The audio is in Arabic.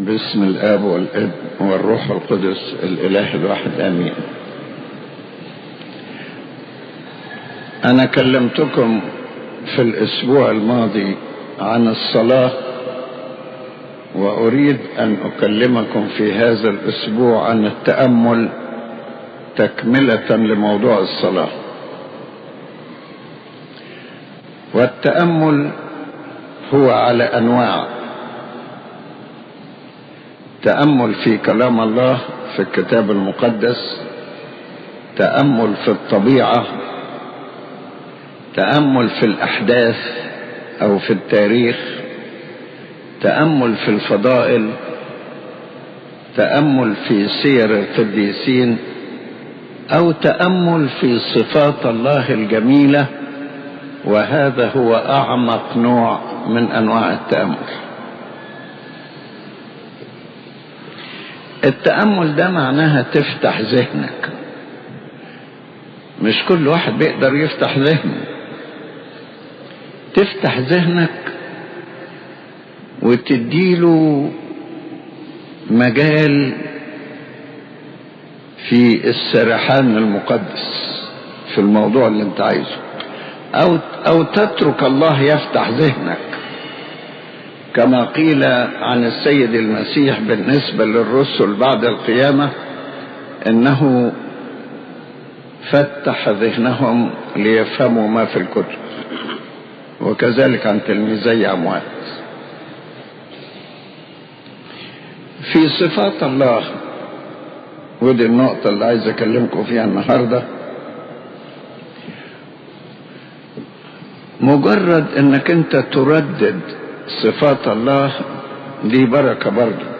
باسم الآب والابن والروح القدس الإله الواحد آمين. أنا كلمتكم في الأسبوع الماضي عن الصلاة، وأريد أن أكلمكم في هذا الأسبوع عن التأمل تكملة لموضوع الصلاة. والتأمل هو على أنواع: تأمل في كلام الله في الكتاب المقدس، تأمل في الطبيعة، تأمل في الأحداث أو في التاريخ، تأمل في الفضائل، تأمل في سير القديسين، أو تأمل في صفات الله الجميلة، وهذا هو أعمق نوع من أنواع التأمل. التأمل ده معناها تفتح ذهنك. مش كل واحد بيقدر يفتح ذهنه. تفتح ذهنك وتديله مجال في السرحان المقدس في الموضوع اللي انت عايزه، أو تترك الله يفتح ذهنك، كما قيل عن السيد المسيح بالنسبة للرسل بعد القيامة إنه فتح ذهنهم ليفهموا ما في الكتب، وكذلك عن تلميذي أموات. في صفات الله، ودي النقطة اللي عايز أكلمكم فيها النهاردة. مجرد انك انت تردد صفات الله دي بركة برضه.